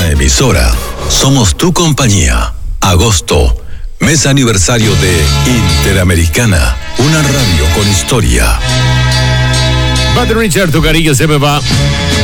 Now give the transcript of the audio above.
nuestra emisora. Somos tu compañía. Agosto, mes aniversario de Interamericana, una radio con historia. Padre Richard, tu cariño se me va.